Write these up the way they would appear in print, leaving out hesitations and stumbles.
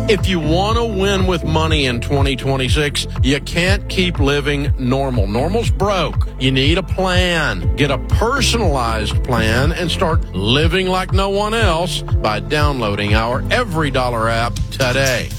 If you want to win with money in 2026, you can't keep living normal. Normal's broke. You need a plan. Get a personalized plan and start living like no one else by downloading our Every Dollar app today.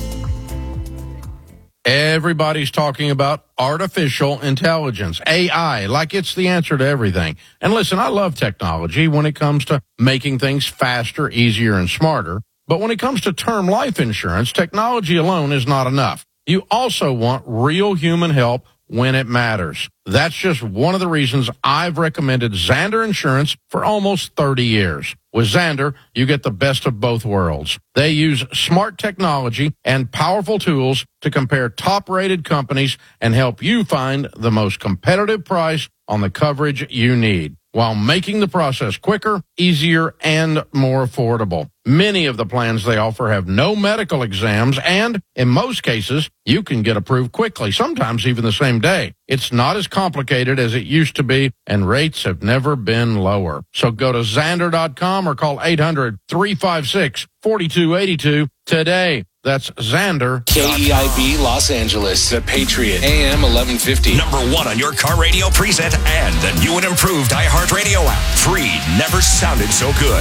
Everybody's talking about artificial intelligence, AI, like it's the answer to everything. And listen, I love technology when it comes to making things faster, easier, and smarter. But when it comes to term life insurance, technology alone is not enough. You also want real human help when it matters. That's just one of the reasons I've recommended Zander Insurance for almost 30 years. With Zander, you get the best of both worlds. They use smart technology and powerful tools to compare top-rated companies and help you find the most competitive price on the coverage you need, while making the process quicker, easier, and more affordable. Many of the plans they offer have no medical exams, and in most cases, you can get approved quickly, sometimes even the same day. It's not as complicated as it used to be, and rates have never been lower. So go to Zander.com or call 800-356-4282 today. That's Zander. KEIB Los Angeles, The Patriot, AM 1150. Number one on your car radio preset and the new and improved iHeartRadio app. Free never sounded so good.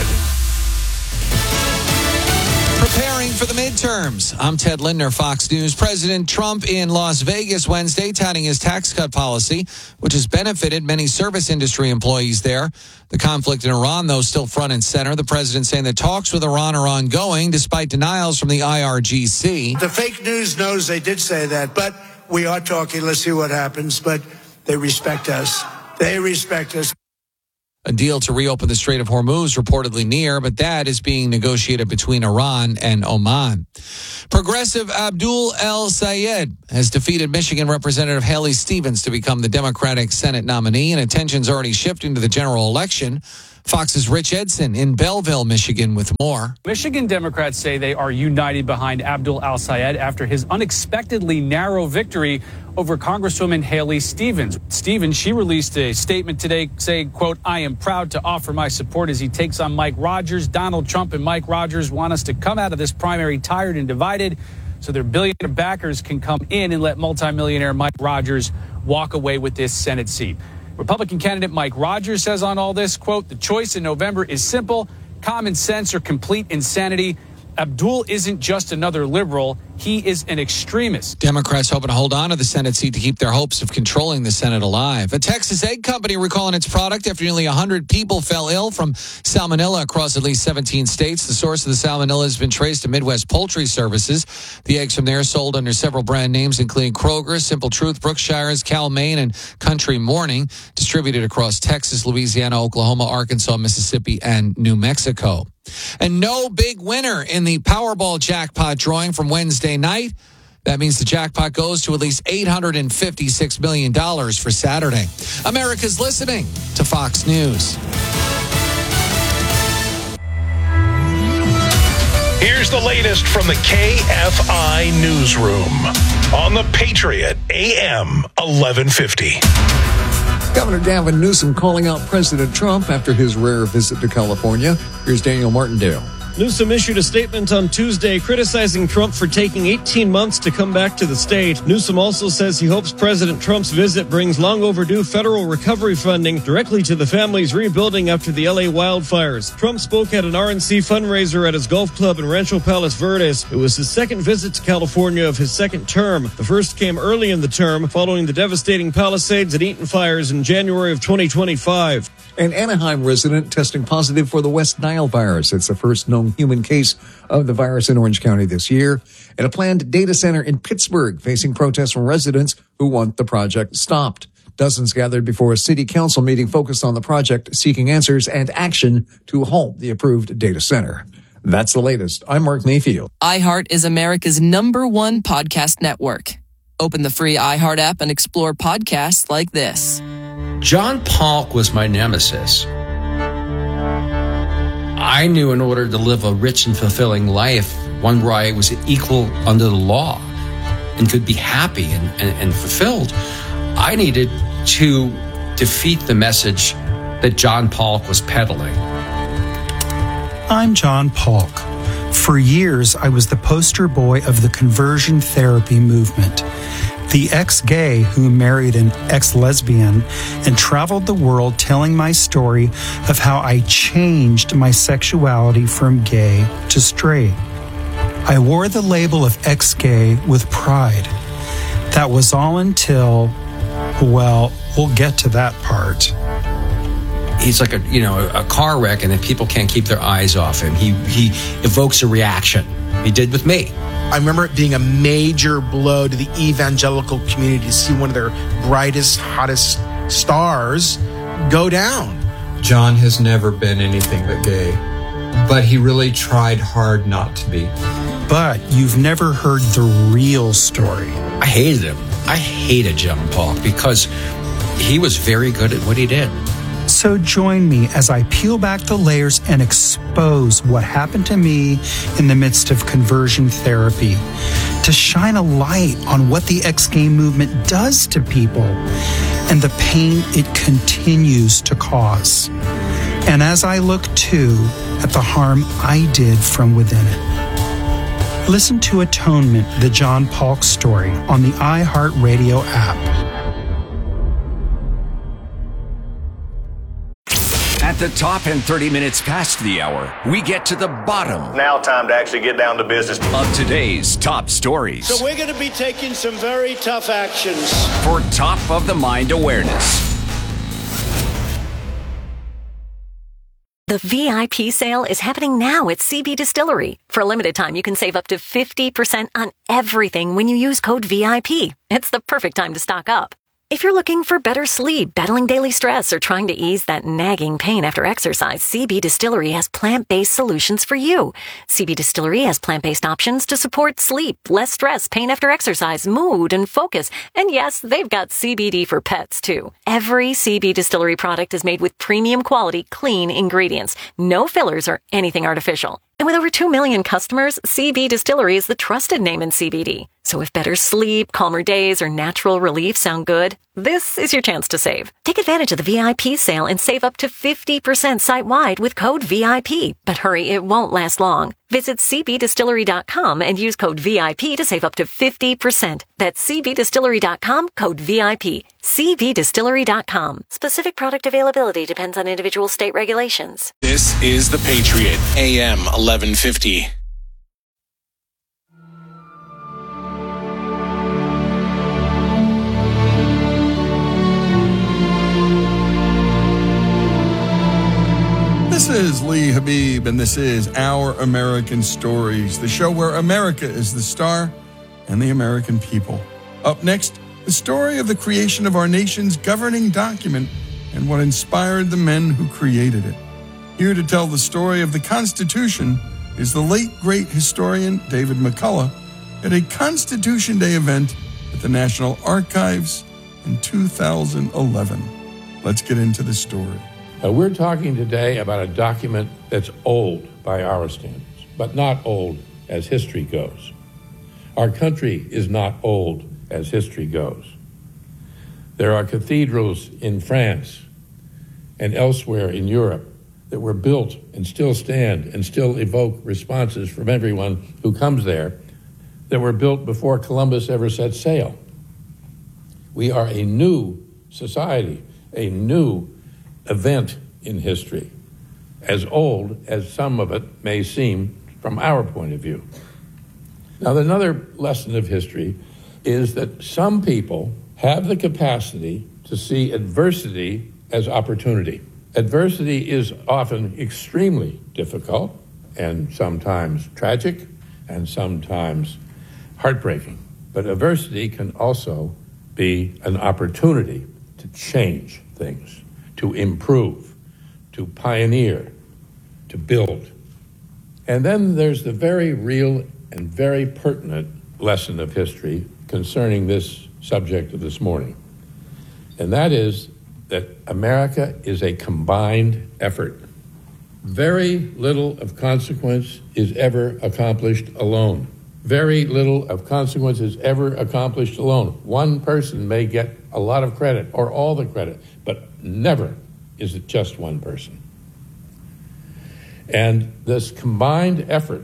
Preparing for the midterms. I'm Ted Lindner, Fox News. President Trump in Las Vegas Wednesday touting his tax cut policy, which has benefited many service industry employees there. The conflict in Iran, though, still front and center. The president saying that talks with Iran are ongoing despite denials from the IRGC. The fake news knows they did say that, but we are talking. Let's see what happens. But they respect us. They respect us. A deal to reopen the Strait of Hormuz reportedly near, but that is being negotiated between Iran and Oman. Progressive Abdul El-Sayed has defeated Michigan Representative Haley Stevens to become the Democratic Senate nominee, and attention's already shifting to the general election. Fox's Rich Edson in Belleville, Michigan, with more. Michigan Democrats say they are united behind Abdul El-Sayed after his unexpectedly narrow victory over Congresswoman Haley Stevens. She released a statement today saying, quote, "I am proud to offer my support as he takes on Mike Rogers. Donald Trump and Mike Rogers want us to come out of this primary tired and divided so their billionaire backers can come in and let multimillionaire Mike Rogers walk away with this Senate seat." Republican candidate Mike Rogers says on all this, quote, "The choice in November is simple, common sense or complete insanity. Abdul isn't just another liberal. He is an extremist." Democrats hoping to hold on to the Senate seat to keep their hopes of controlling the Senate alive. A Texas egg company recalling its product after nearly 100 people fell ill from salmonella across at least 17 states. The source of the salmonella has been traced to Midwest Poultry Services. The eggs from there sold under several brand names, including Kroger, Simple Truth, Brookshire's, Cal-Maine, and Country Morning, distributed across Texas, Louisiana, Oklahoma, Arkansas, Mississippi, and New Mexico. And no big winner in the Powerball jackpot drawing from Wednesday night. That means the jackpot goes to at least $856 million for Saturday. America's listening to Fox News. Here's the latest from the KFI Newsroom on the Patriot, AM 1150. Governor Gavin Newsom calling out President Trump after his rare visit to California. Here's Daniel Martindale. Newsom issued a statement on Tuesday criticizing Trump for taking 18 months to come back to the state. Newsom also says he hopes President Trump's visit brings long overdue federal recovery funding directly to the families rebuilding after the LA wildfires. Trump spoke at an RNC fundraiser at his golf club in Rancho Palos Verdes. It was his second visit to California of his second term. The first came early in the term following the devastating Palisades and Eaton fires in January of 2025. An Anaheim resident testing positive for the West Nile virus. It's the first known human case of the virus in Orange County this year. And a planned data center in Pittsburgh facing protests from residents who want the project stopped. Dozens gathered before a city council meeting focused on the project, seeking answers and action to halt the approved data center. That's the latest. I'm Mark Mayfield. iHeart is America's #1 podcast network. Open the free iHeart app and explore podcasts like this. John Polk was my nemesis. I knew in order to live a rich and fulfilling life, one where I was equal under the law and could be happy and fulfilled, I needed to defeat the message that John Polk was peddling. I'm John Polk. For years, I was the poster boy of the conversion therapy movement. The ex-gay who married an ex-lesbian and traveled the world telling my story of how I changed my sexuality from gay to straight. I wore the label of ex-gay with pride. That was all until, well, we'll get to that part. He's like a car wreck, and then people can't keep their eyes off him. He evokes a reaction. He did with me. I remember it being a major blow to the evangelical community to see one of their brightest, hottest stars go down. John has never been anything but gay, but he really tried hard not to be. But you've never heard the real story. I hated him. I hated John Paul because he was very good at what he did. So join me as I peel back the layers and expose what happened to me in the midst of conversion therapy, to shine a light on what the ex-gay movement does to people and the pain it continues to cause. And as I look too at the harm I did from within it. Listen to Atonement, the John Paulk story on the iHeartRadio app. At the top and 30 minutes past the hour, we get to the bottom. Now time to actually get down to business. Of today's top stories. So we're going to be taking some very tough actions. For top of the mind awareness. The VIP sale is happening now at CB Distillery. For a limited time, you can save up to 50% on everything when you use code VIP. It's the perfect time to stock up. If you're looking for better sleep, battling daily stress, or trying to ease that nagging pain after exercise, CB Distillery has plant-based solutions for you. CB Distillery has plant-based options to support sleep, less stress, pain after exercise, mood, and focus. And yes, they've got CBD for pets, too. Every CB Distillery product is made with premium quality, clean ingredients. No fillers or anything artificial. And with over 2 million customers, CB Distillery is the trusted name in CBD. So if better sleep, calmer days, or natural relief sound good, this is your chance to save. Take advantage of the VIP sale and save up to 50% site-wide with code VIP. But hurry, it won't last long. Visit cbdistillery.com and use code VIP to save up to 50%. That's cbdistillery.com, code VIP. cbdistillery.com. Specific product availability depends on individual state regulations. This is The Patriot, AM 1150. This is Lee Habib, and this is Our American Stories, the show where America is the star and the American people. Up next, the story of the creation of our nation's governing document and what inspired the men who created it. Here to tell the story of the Constitution is the late, great historian David McCullough at a Constitution Day event at the National Archives in 2011. Let's get into the story. We're talking today about a document that's old by our standards, but not old as history goes. Our country is not old as history goes. There are cathedrals in France and elsewhere in Europe that were built and still stand and still evoke responses from everyone who comes there that were built before Columbus ever set sail. We are a new society, a new event in history, as old as some of it may seem from our point of view. Now, another lesson of history is that some people have the capacity to see adversity as opportunity. Adversity is often extremely difficult and sometimes tragic and sometimes heartbreaking. But adversity can also be an opportunity to change things, to improve, to pioneer, to build. And then there's the very real and very pertinent lesson of history concerning this subject of this morning. And that is that America is a combined effort. Very little of consequence is ever accomplished alone. Very little of consequence is ever accomplished alone. One person may get a lot of credit or all the credit, but never is it just one person. And this combined effort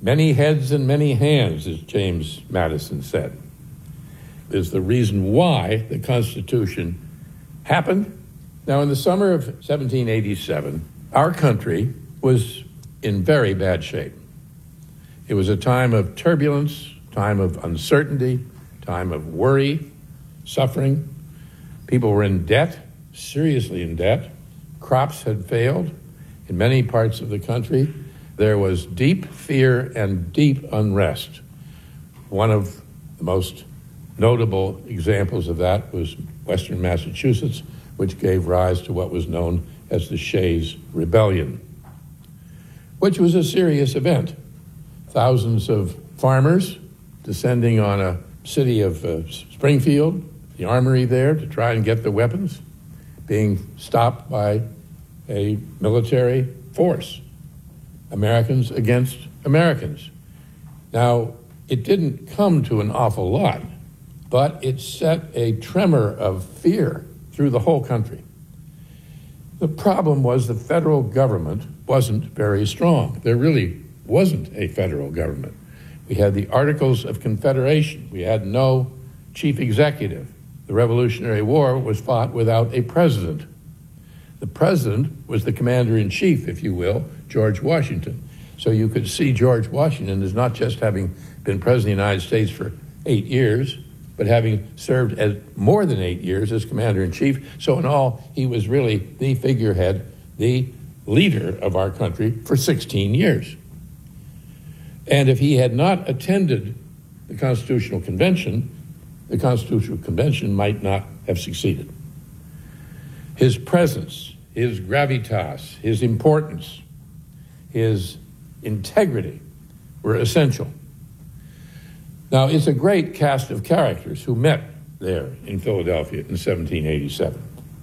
Many heads and many hands, as James Madison said, is the reason why the Constitution happened. Now, in the summer of 1787, our country was in very bad shape. It was a time of turbulence, time of uncertainty, time of worry, suffering. People were in debt, seriously in debt. Crops had failed in many parts of the country. There was deep fear and deep unrest. One of the most notable examples of that was Western Massachusetts, which gave rise to what was known as the Shays Rebellion, which was a serious event. Thousands of farmers descending on a city of Springfield, the armory there, to try and get the weapons, being stopped by a military force. Americans against Americans. Now, it didn't come to an awful lot, but it set a tremor of fear through the whole country. The problem was the federal government wasn't very strong. There really wasn't a federal government. We had the Articles of Confederation. We had no chief executive. The Revolutionary War was fought without a president. The president was the commander-in-chief, if you will, George Washington. So you could see George Washington as not just having been president of the United States for 8 years, but having served as more than 8 years as commander-in-chief. So in all, he was really the figurehead, the leader of our country for 16 years. And if he had not attended the Constitutional Convention might not have succeeded. His presence, his gravitas, his importance, his integrity were essential. Now, it's a great cast of characters who met there in Philadelphia in 1787.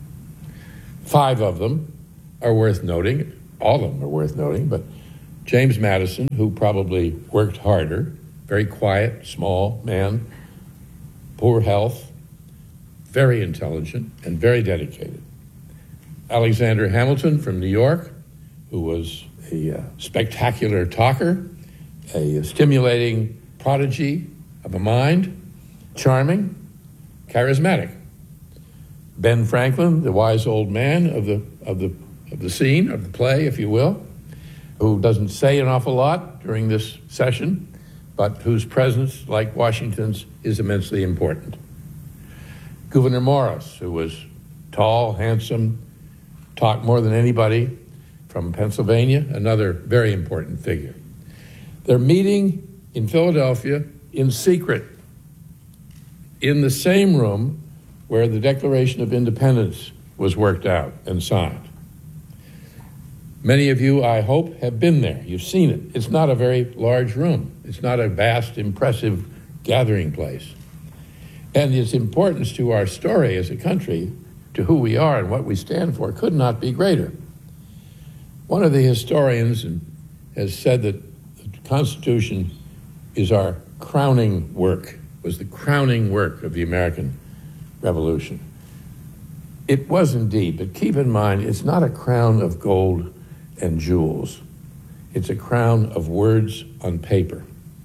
5 of them are worth noting. All of them are worth noting, but James Madison, who probably worked harder, very quiet, small man, poor health, very intelligent, and very dedicated. Alexander Hamilton from New York, who was a spectacular talker, a stimulating prodigy of a mind, charming, charismatic. Ben Franklin, the wise old man of the scene, of the play, if you will, who doesn't say an awful lot during this session, but whose presence, like Washington's, is immensely important. Gouverneur Morris, who was tall, handsome, talked more than anybody, from Pennsylvania, another very important figure. They're meeting in Philadelphia in secret, in the same room where the Declaration of Independence was worked out and signed. Many of you, I hope, have been there. You've seen it. It's not a very large room. It's not a vast, impressive gathering place. And its importance to our story as a country, to who we are and what we stand for, could not be greater. One of the historians has said that the Constitution is our crowning work, was the crowning work of the American Revolution. It was indeed, but keep in mind, it's not a crown of gold and jewels. It's a crown of words on paper.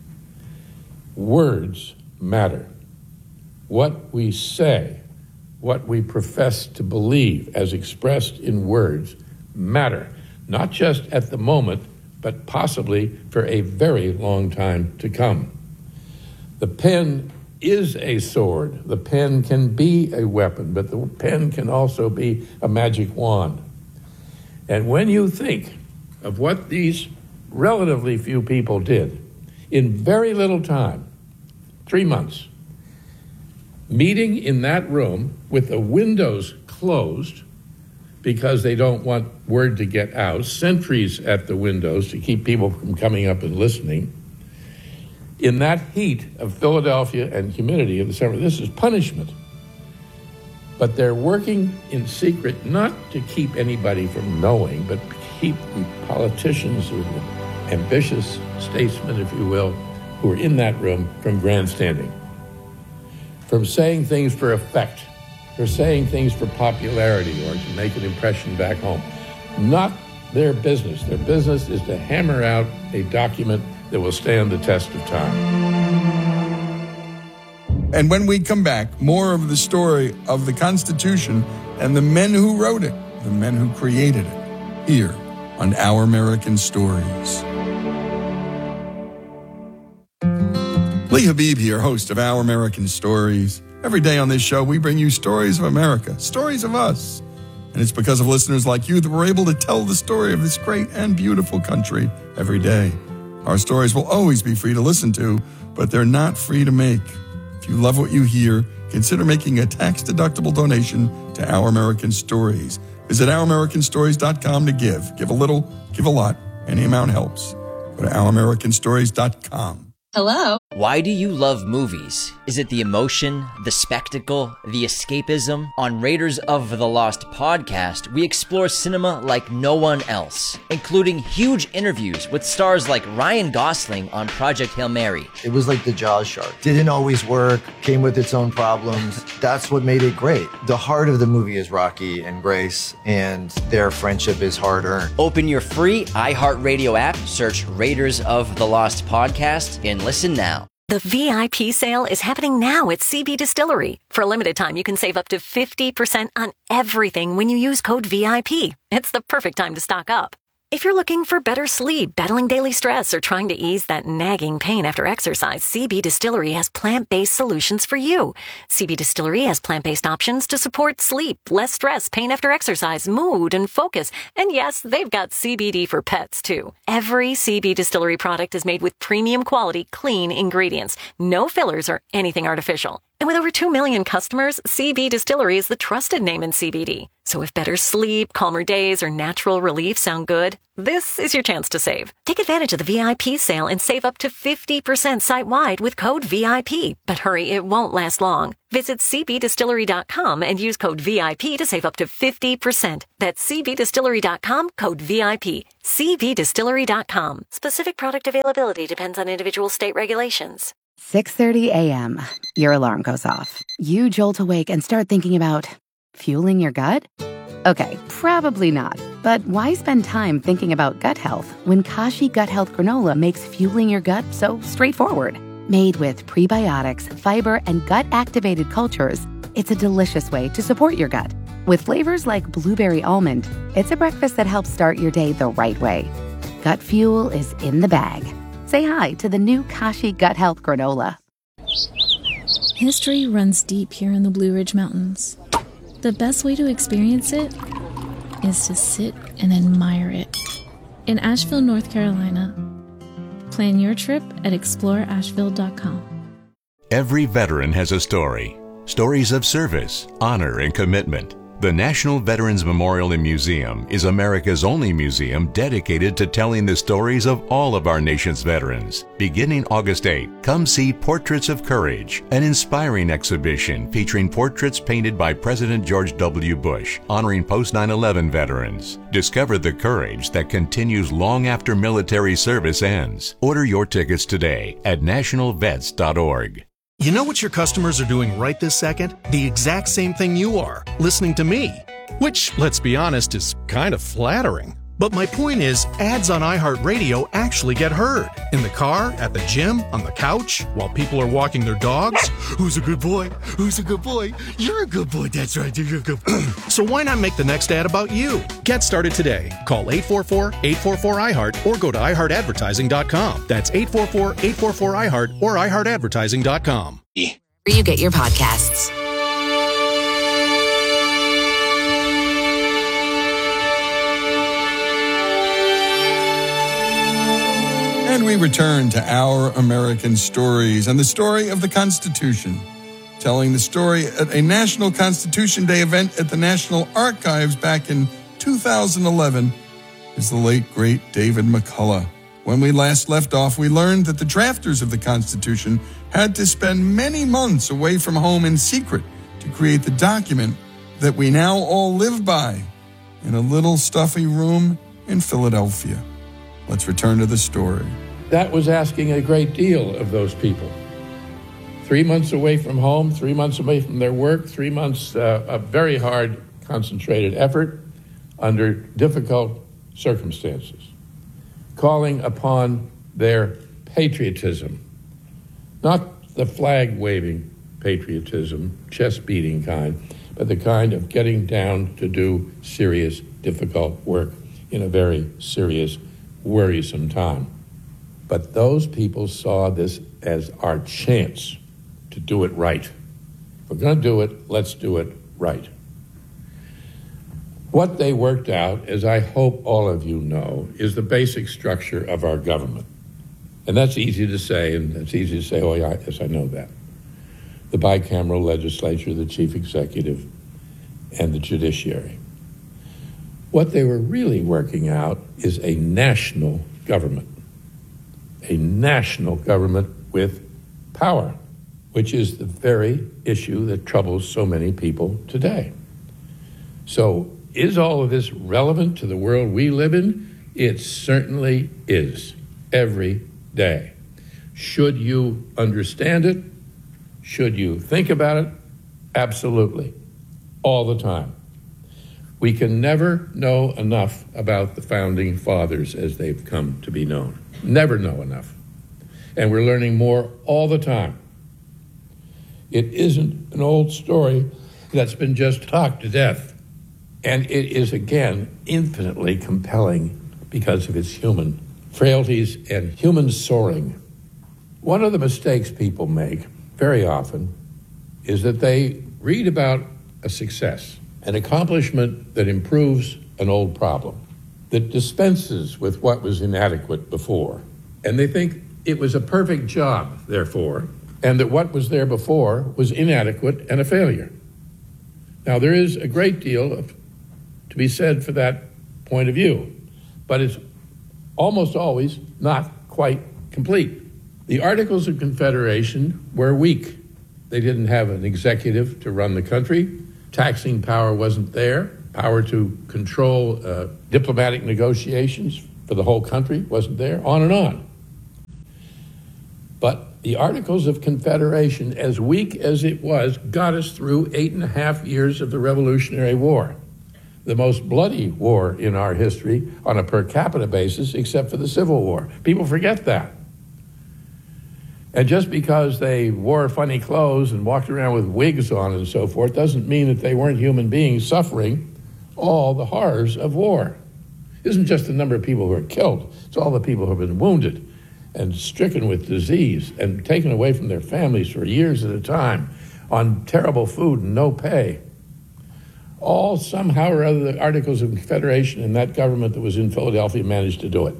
Words matter. What we say, what we profess to believe as expressed in words matter, not just at the moment, but possibly for a very long time to come. The pen is a sword. The pen can be a weapon, but the pen can also be a magic wand. And when you think of what these relatively few people did in very little time, 3 months, meeting in that room with the windows closed because they don't want word to get out, sentries at the windows to keep people from coming up and listening, in that heat of Philadelphia and humidity of the summer, this is punishment. But they're working in secret not to keep anybody from knowing, but to keep the politicians or the ambitious statesmen, if you will, who are in that room from grandstanding, from saying things for effect, for saying things for popularity or to make an impression back home. Not their business. Their business is to hammer out a document that will stand the test of time. And when we come back, more of the story of the Constitution and the men who wrote it, the men who created it, here on Our American Stories. Lee Habib here, host of Our American Stories. Every day on this show, we bring you stories of America, stories of us. And it's because of listeners like you that we're able to tell the story of this great and beautiful country every day. Our stories will always be free to listen to, but they're not free to make. If you love what you hear, consider making a tax-deductible donation to Our American Stories. Visit OurAmericanStories.com to give. Give a little, give a lot. Any amount helps. Go to OurAmericanStories.com. Hello. Why do you love movies? Is it the emotion, the spectacle, the escapism? On Raiders of the Lost podcast, we explore cinema like no one else, including huge interviews with stars like Ryan Gosling on Project Hail Mary. It was like the Jaws shark. Didn't always work, came with its own problems. That's what made it great. The heart of the movie is Rocky and Grace, and their friendship is hard-earned. Open your free iHeartRadio app, search Raiders of the Lost podcast, and listen now. The VIP sale is happening now at CB Distillery. For a limited time, you can save up to 50% on everything when you use code VIP. It's the perfect time to stock up. If you're looking for better sleep, battling daily stress, or trying to ease that nagging pain after exercise, CB Distillery has plant-based solutions for you. CB Distillery has plant-based options to support sleep, less stress, pain after exercise, mood, and focus. And yes, they've got CBD for pets, too. Every CB Distillery product is made with premium quality, clean ingredients. No fillers or anything artificial. And with over 2 million customers, CB Distillery is the trusted name in CBD. So if better sleep, calmer days, or natural relief sound good, this is your chance to save. Take advantage of the VIP sale and save up to 50% site-wide with code VIP. But hurry, it won't last long. Visit cbdistillery.com and use code VIP to save up to 50%. That's cbdistillery.com, code VIP. cbdistillery.com. Specific product availability depends on individual state regulations. 6:30 a.m. Your alarm goes off. You jolt awake and start thinking about fueling your gut? Okay, probably not. But why spend time thinking about gut health when Kashi Gut Health Granola makes fueling your gut so straightforward? Made with prebiotics, fiber, and gut-activated cultures, it's a delicious way to support your gut. With flavors like blueberry almond, it's a breakfast that helps start your day the right way. Gut fuel is in the bag. Say hi to the new Kashi Gut Health Granola. History runs deep here in the Blue Ridge Mountains. The best way to experience it is to sit and admire it. In Asheville, North Carolina. Plan your trip at exploreasheville.com. Every veteran has a story. Stories of service, honor, and commitment. The National Veterans Memorial and Museum is America's only museum dedicated to telling the stories of all of our nation's veterans. Beginning August 8, come see Portraits of Courage, an inspiring exhibition featuring portraits painted by President George W. Bush, honoring post-9/11 veterans. Discover the courage that continues long after military service ends. Order your tickets today at nationalvets.org. You know what your customers are doing right this second? The exact same thing you are, listening to me. Which, let's be honest, is kind of flattering. But my point is, ads on iHeartRadio actually get heard. In the car, at the gym, on the couch, while people are walking their dogs. Who's a good boy? Who's a good boy? You're a good boy, that's right, you're a good boy. So why not make the next ad about you? Get started today. Call 844-844-iHeart or go to iHeartAdvertising.com. That's 844-844-iHeart or iHeartAdvertising.com. Where you get your podcasts. And we return to Our American Stories and the story of the Constitution. Telling the story at a National Constitution Day event at the National Archives back in 2011 is the late, great David McCullough. When we last left off, we learned that the drafters of the Constitution had to spend many months away from home in secret to create the document that we now all live by in a little stuffy room in Philadelphia. Let's return to the story. That was asking a great deal of those people. 3 months away from home, 3 months away from their work, 3 months of very hard, concentrated effort under difficult circumstances, calling upon their patriotism, not the flag-waving patriotism, chest-beating kind, but the kind of getting down to do serious, difficult work in a very serious, worrisome time. But those people saw this as our chance to do it right. If we're going to do it, let's do it right. What they worked out, as I hope all of you know, is the basic structure of our government. And that's easy to say, and it's easy to say, oh, yeah, yes, I know that. The bicameral legislature, the chief executive, and the judiciary. What they were really working out is a national government. A national government with power, which is the very issue that troubles so many people today. So, is all of this relevant to the world we live in? It certainly is, every day. Should you understand it? Should you think about it? Absolutely, all the time. We can never know enough about the Founding Fathers as they've come to be known. Never know enough. And we're learning more all the time. It isn't an old story that's been just talked to death. And it is, again, infinitely compelling because of its human frailties and human soaring. One of the mistakes people make very often is that they read about a success, an accomplishment that improves an old problem, that dispenses with what was inadequate before. And they think it was a perfect job, therefore, and that what was there before was inadequate and a failure. Now, there is a great deal to be said for that point of view, but it's almost always not quite complete. The Articles of Confederation were weak. They didn't have an executive to run the country. Taxing power wasn't there. Power to control diplomatic negotiations for the whole country wasn't there, on and on. But the Articles of Confederation, as weak as it was, got us through 8.5 years of the Revolutionary War, the most bloody war in our history on a per capita basis, except for the Civil War. People forget that. And just because they wore funny clothes and walked around with wigs on and so forth doesn't mean that they weren't human beings suffering all the horrors of war. It isn't just the number of people who are killed, it's all the people who have been wounded and stricken with disease and taken away from their families for years at a time on terrible food and no pay. All somehow or other the Articles of Confederation and that government that was in Philadelphia managed to do it.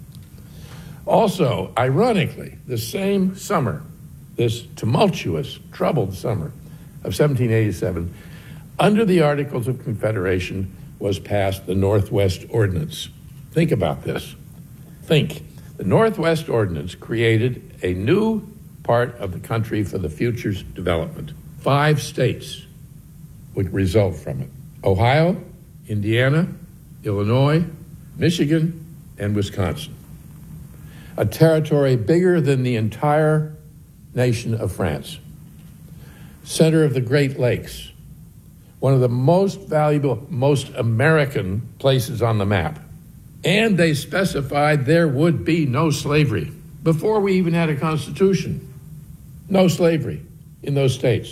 Also, ironically, the same summer, this tumultuous, troubled summer of 1787, under the Articles of Confederation was passed the Northwest Ordinance. Think about this. Think. The Northwest Ordinance created a new part of the country for the future's development. 5 states would result from it: Ohio, Indiana, Illinois, Michigan, and Wisconsin. A territory bigger than the entire nation of France. Center of the Great Lakes. One of the most valuable, most American places on the map. And they specified there would be no slavery. Before we even had a constitution, no slavery in those states.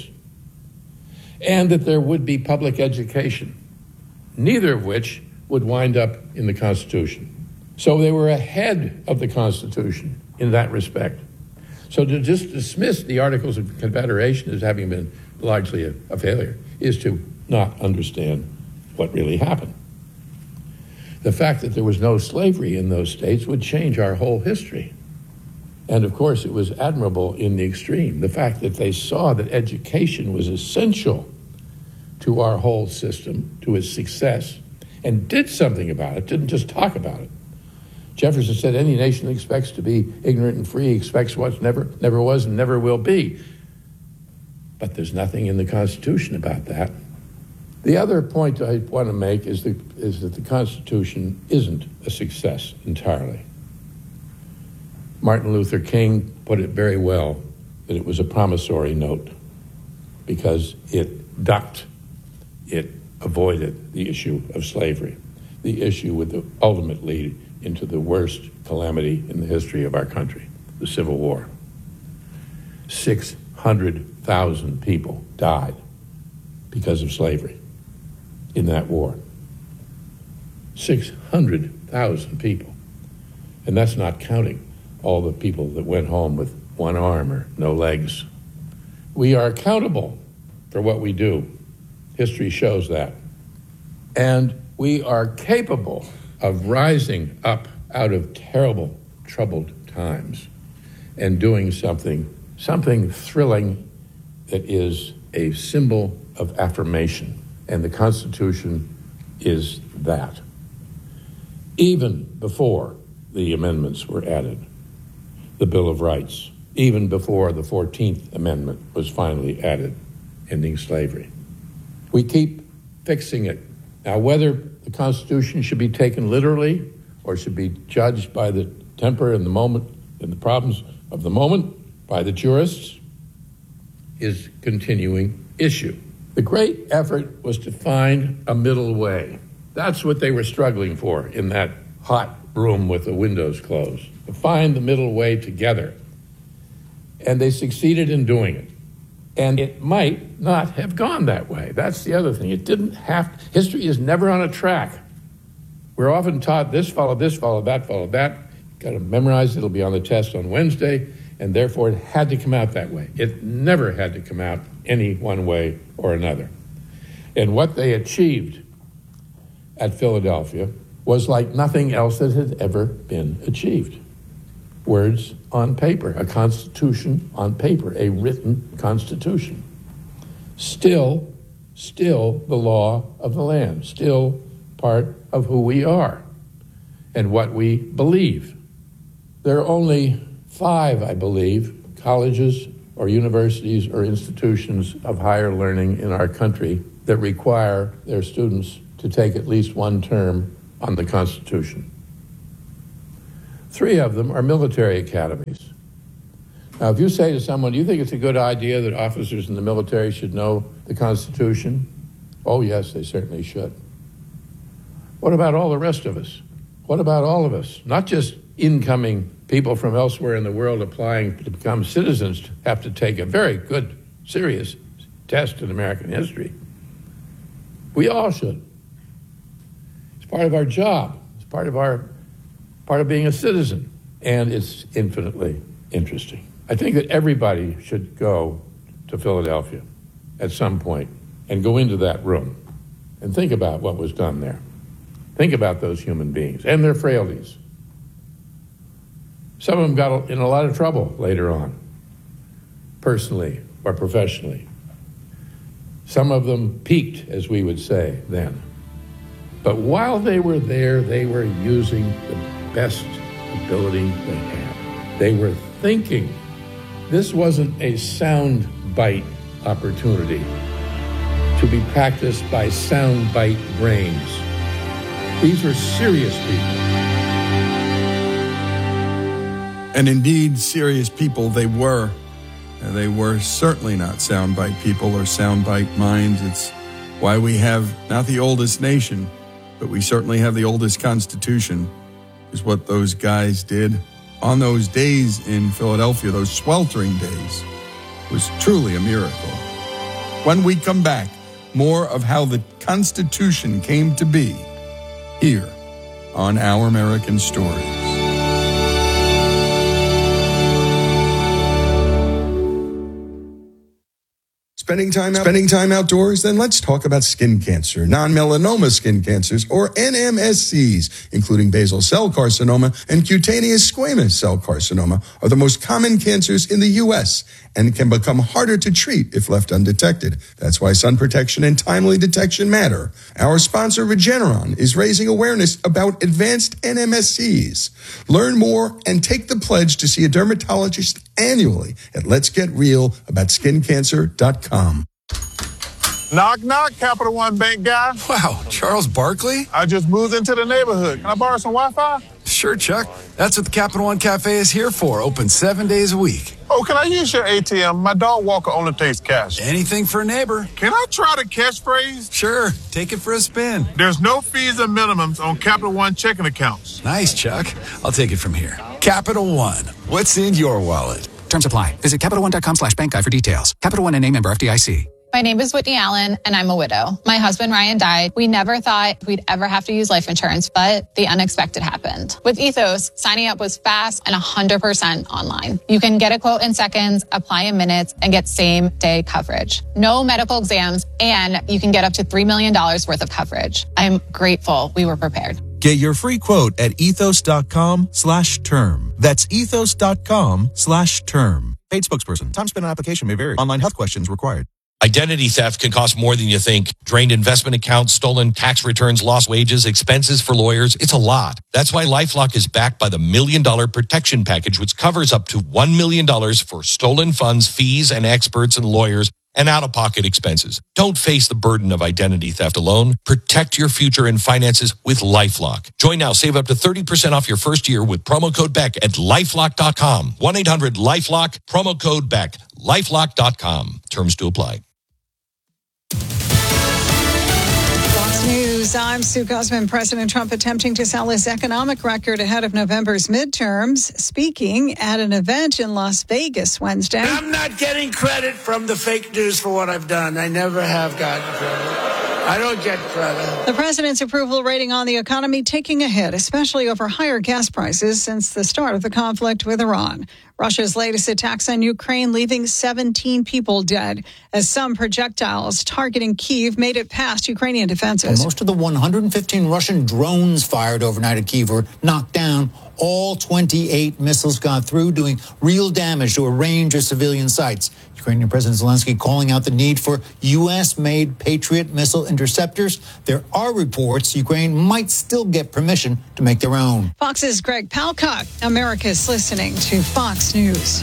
And that there would be public education, neither of which would wind up in the Constitution. So they were ahead of the Constitution in that respect. So to just dismiss the Articles of Confederation as having been largely a failure is to not understand what really happened. The fact that there was no slavery in those states would change our whole history. And of course, it was admirable in the extreme. The fact that they saw that education was essential to our whole system, to its success, and did something about it, didn't just talk about it. Jefferson said any nation that expects to be ignorant and free expects what never was and never will be. But there's nothing in the Constitution about that. The other point I want to make is that the Constitution isn't a success entirely. Martin Luther King put it very well, that it was a promissory note because it ducked, it avoided the issue of slavery, the issue would ultimately lead into the worst calamity in the history of our country. the Civil War. 600,000 people died because of slavery in that war. 600,000 people. And that's not counting all the people that went home with one arm or no legs. We are accountable for what we do. History shows that. And we are capable of rising up out of terrible, troubled times and doing something thrilling that is a symbol of affirmation. And the Constitution is that. Even before the amendments were added, the Bill of Rights, even before the 14th Amendment was finally added, ending slavery. We keep fixing it. Now, whether the Constitution should be taken literally or should be judged by the temper and the moment and the problems of the moment by the jurists is a continuing issue. The great effort was to find a middle way. That's what they were struggling for in that hot room with the windows closed, to find the middle way together. And they succeeded in doing it. And it might not have gone that way. That's the other thing. It didn't have, history is never on a track. We're often taught this followed that. Got to memorize it, it'll be on the test on Wednesday, and therefore it had to come out that way. It never had to come out any one way or another. And what they achieved at Philadelphia was like nothing else that had ever been achieved. Words on paper, a constitution on paper, a written constitution. Still the law of the land, still part of who we are and what we believe. There are only 5, I believe, colleges or universities or institutions of higher learning in our country that require their students to take at least one term on the Constitution. 3 of them are military academies. Now, if you say to someone, do you think it's a good idea that officers in the military should know the Constitution? Oh, yes, they certainly should. What about all the rest of us? What about all of us? Not just incoming people from elsewhere in the world applying to become citizens have to take a very good, serious test in American history. We all should. It's part of our job. It's part of being a citizen. And it's infinitely interesting. I think that everybody should go to Philadelphia at some point and go into that room and think about what was done there. Think about those human beings and their frailties. Some of them got in a lot of trouble later on, personally or professionally. Some of them peaked, as we would say then. But while they were there, they were using the best ability they had. They were thinking. This wasn't a sound bite opportunity to be practiced by sound bite brains. These were serious people. And indeed, serious people they were. They were certainly not soundbite people or soundbite minds. It's why we have not the oldest nation, but we certainly have the oldest Constitution, is what those guys did on those days in Philadelphia, those sweltering days, was truly a miracle. When we come back, more of how the Constitution came to be here on Our American Stories. Spending time outdoors? Then let's talk about skin cancer, non-melanoma skin cancers, or NMSCs, including basal cell carcinoma and cutaneous squamous cell carcinoma, are the most common cancers in the U.S. and can become harder to treat if left undetected. That's why sun protection and timely detection matter. Our sponsor, Regeneron, is raising awareness about advanced NMSCs. Learn more and take the pledge to see a dermatologist annually at letsgetrealaboutSkinCancer.com. Knock, knock, Capital One Bank guy. Wow, Charles Barkley? I just moved into the neighborhood. Can I borrow some Wi-Fi? Sure, Chuck. That's what the Capital One Cafe is here for. Open 7 days a week. Oh, can I use your ATM? My dog walker only takes cash. Anything for a neighbor. Can I try the catchphrase? Sure, take it for a spin. There's no fees or minimums on Capital One checking accounts. Nice, Chuck. I'll take it from here. Capital One. What's in your wallet? Terms apply. Visit CapitalOne.com/bank guide for details. Capital One and name member FDIC. My name is Whitney Allen, and I'm a widow. My husband, Ryan, died. We never thought we'd ever have to use life insurance, but the unexpected happened. With Ethos, signing up was fast and 100% online. You can get a quote in seconds, apply in minutes, and get same-day coverage. No medical exams, and you can get up to $3 million worth of coverage. I'm grateful we were prepared. Get your free quote at ethos.com/term. That's ethos.com/term. Paid spokesperson. Time spent on application may vary. Online health questions required. Identity theft can cost more than you think. Drained investment accounts, stolen tax returns, lost wages, expenses for lawyers. It's a lot. That's why LifeLock is backed by the $1 Million Protection Package, which covers up to $1 million for stolen funds, fees, and experts and lawyers, and out-of-pocket expenses. Don't face the burden of identity theft alone. Protect your future and finances with LifeLock. Join now. Save up to 30% off your first year with promo code BECK at LifeLock.com. 1-800-LifeLock, promo code BECK. LifeLock.com. Terms to apply. Fox News, I'm Sue Guzman. President Trump attempting to sell his economic record ahead of November's midterms, speaking at an event in Las Vegas Wednesday. I'm not getting credit from the fake news for what I've done. I never have gotten credit. I don't get credit. The president's approval rating on the economy taking a hit, especially over higher gas prices since the start of the conflict with Iran. Russia's latest attacks on Ukraine leaving 17 people dead as some projectiles targeting Kyiv made it past Ukrainian defenses. Most of the 115 Russian drones fired overnight at Kyiv were knocked down. All 28 missiles got through, doing real damage to a range of civilian sites. Ukrainian President Zelensky calling out the need for U.S.-made Patriot missile interceptors. There are reports Ukraine might still get permission to make their own. Fox's Greg Palcock. America's listening to Fox News.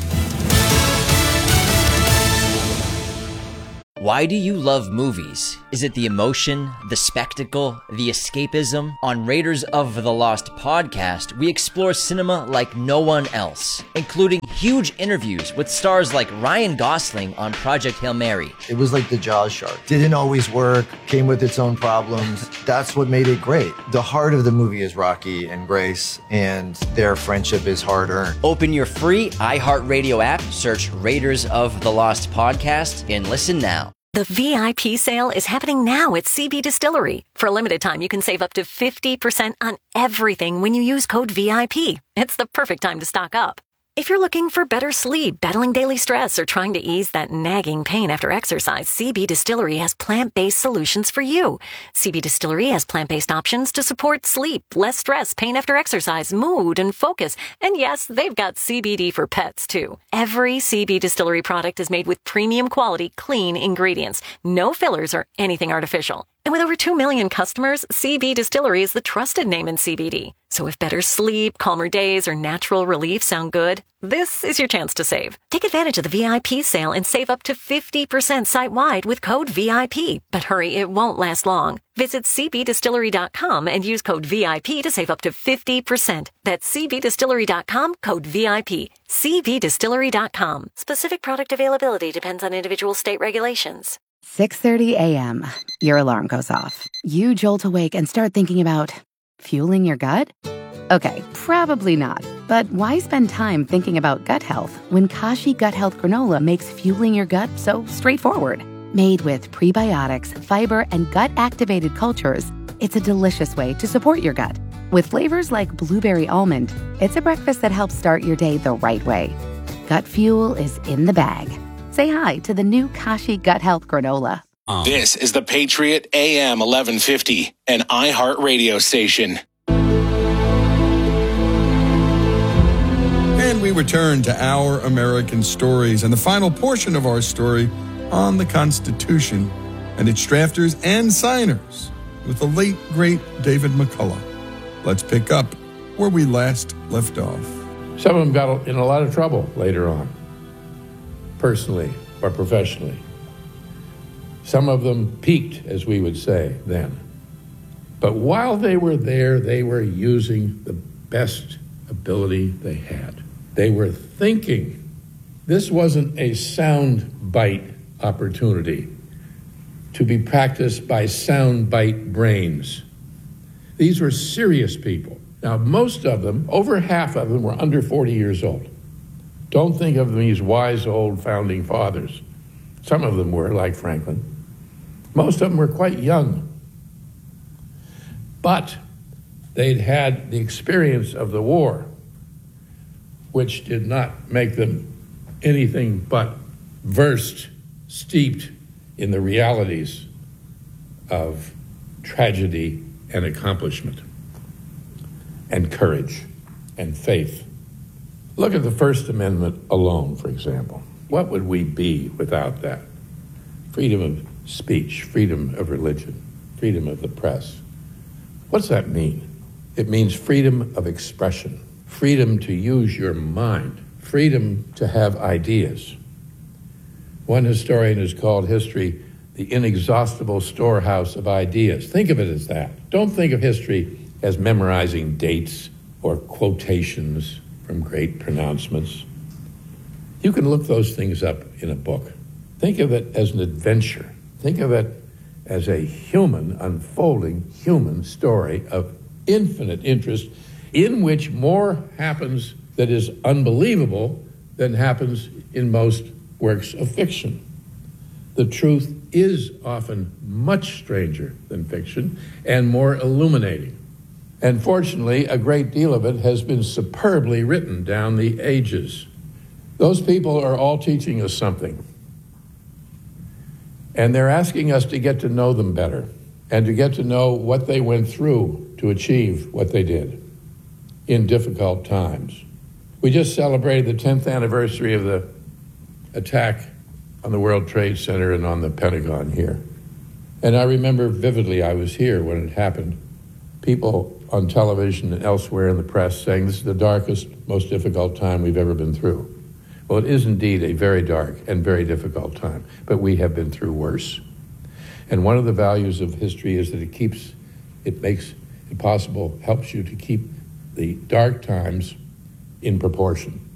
Why do you love movies? Is it the emotion, the spectacle, the escapism? On Raiders of the Lost podcast, we explore cinema like no one else, including huge interviews with stars like Ryan Gosling on Project Hail Mary. It was like the Jaws shark. Didn't always work, came with its own problems. That's what made it great. The heart of the movie is Rocky and Grace, and their friendship is hard-earned. Open your free iHeartRadio app, search Raiders of the Lost podcast, and listen now. The VIP sale is happening now at CB Distillery. For a limited time, you can save up to 50% on everything when you use code VIP. It's the perfect time to stock up. If you're looking for better sleep, battling daily stress, or trying to ease that nagging pain after exercise, CB Distillery has plant-based solutions for you. CB Distillery has plant-based options to support sleep, less stress, pain after exercise, mood, and focus. And yes, they've got CBD for pets, too. Every CB Distillery product is made with premium quality, clean ingredients. No fillers or anything artificial. And with over 2 million customers, CB Distillery is the trusted name in CBD. So if better sleep, calmer days, or natural relief sound good, this is your chance to save. Take advantage of the VIP sale and save up to 50% site-wide with code VIP. But hurry, it won't last long. Visit cbdistillery.com and use code VIP to save up to 50%. That's cbdistillery.com, code VIP. cbdistillery.com. Specific product availability depends on individual state regulations. 6:30 a.m. Your alarm goes off. You jolt awake and start thinking about fueling your gut? Okay, probably not. But why spend time thinking about gut health when Kashi Gut Health Granola makes fueling your gut so straightforward? Made with prebiotics, fiber, and gut-activated cultures, it's a delicious way to support your gut. With flavors like blueberry almond, it's a breakfast that helps start your day the right way. Gut fuel is in the bag. Say hi to the new Kashi Gut Health Granola. This is the Patriot AM 1150, an iHeart radio station. And we return to Our American Stories and the final portion of our story on the Constitution and its drafters and signers with the late, great David McCullough. Let's pick up where we last left off. Some of them got in a lot of trouble later on, personally or professionally. Some of them peaked, as we would say then. But while they were there, they were using the best ability they had. They were thinking This wasn't a sound bite opportunity to be practiced by sound bite brains. These were serious people. Now, most of them, over half of them, were under 40 years old. Don't think of them as wise old founding fathers. Some of them were, like Franklin. Most of them were quite young. But they'd had the experience of the war, which did not make them anything but versed, steeped in the realities of tragedy and accomplishment and courage and faith. Look at the First Amendment alone, for example. What would we be without that? Freedom of speech, freedom of religion, freedom of the press. What's that mean? It means freedom of expression, freedom to use your mind, freedom to have ideas. One historian has called history the inexhaustible storehouse of ideas. Think of it as that. Don't think of history as memorizing dates or quotations from great pronouncements. You can look those things up in a book. Think of it as an adventure. Think of it as a human, unfolding human story of infinite interest in which more happens that is unbelievable than happens in most works of fiction. The truth is often much stranger than fiction and more illuminating. And fortunately, a great deal of it has been superbly written down the ages. Those people are all teaching us something. And they're asking us to get to know them better and to get to know what they went through to achieve what they did in difficult times. We just celebrated the 10th anniversary of the attack on the World Trade Center and on the Pentagon here. And I remember vividly, I was here when it happened. People on television and elsewhere in the press saying this is the darkest, most difficult time we've ever been through. Well, it is indeed a very dark and very difficult time, but we have been through worse. And one of the values of history is that it makes it possible, helps you to keep the dark times in proportion.